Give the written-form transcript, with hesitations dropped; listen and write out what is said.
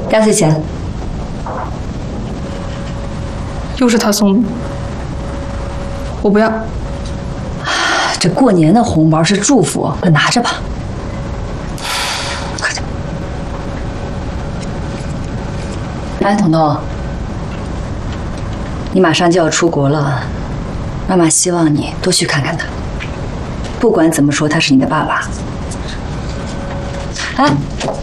压岁钱。 又是他送的，我不要。 这过年的红包是祝福，快拿着吧。快点。哎，彤彤，你马上就要出国了，妈妈希望你多去看看他。不管怎么说，他是你的爸爸。哎。